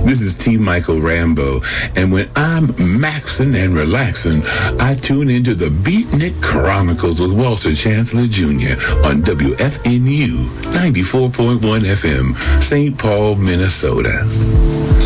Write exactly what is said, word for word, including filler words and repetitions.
This is T. Michael Rambo, and when I'm maxing and relaxing, I tune into the Beatnik Chronicles with Walter Chancellor Junior on W F N U ninety-four point one F M, Saint Paul, Minnesota.